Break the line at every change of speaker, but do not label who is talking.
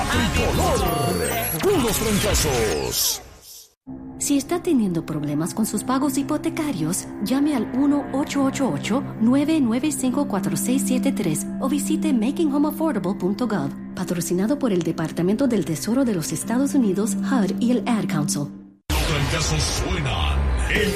tricolor. Unos trancazos.
Si está teniendo problemas con sus pagos hipotecarios, llame al 1-888-995-4673 o visite makinghomeaffordable.gov, patrocinado por el Departamento del Tesoro de los Estados Unidos, HUD y el Ad Council.
Los trancazos suenan.